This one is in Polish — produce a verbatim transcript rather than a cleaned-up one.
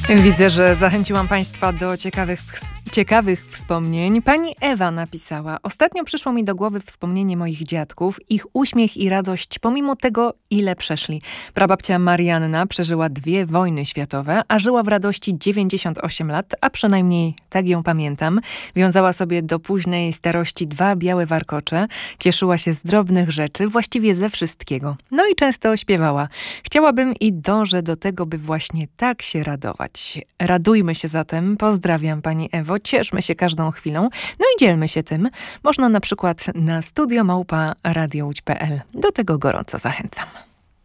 Widzę, że zachęciłam Państwa do ciekawych, ciekawych wspomnień. Pani Ewa napisała: ostatnio przyszło mi do głowy wspomnienie moich dziadków, ich uśmiech i radość pomimo tego, ile przeszli. Prababcia Marianna przeżyła dwie wojny światowe, a żyła w radości dziewięćdziesiąt osiem lat, a przynajmniej tak ją pamiętam. Wiązała sobie do późnej starości dwa białe warkocze, cieszyła się z drobnych rzeczy, właściwie ze wszystkiego. No i często śpiewała. Chciałabym i dążę do tego, by właśnie tak się radować. Radujmy się zatem. Pozdrawiam Pani Ewo. Cieszmy się każdą chwilą. No i dzielmy się tym. Można na przykład na studio małpa radio łódź kropka pe el. Do tego gorąco zachęcam.